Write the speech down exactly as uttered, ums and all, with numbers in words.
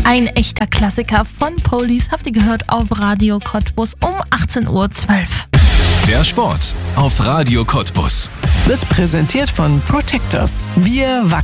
Ein echter Klassiker von Police habt ihr gehört auf Radio Cottbus um achtzehn Uhr zwölf. Der Sport auf Radio Cottbus Wird präsentiert von Protectors. Wir wachsen.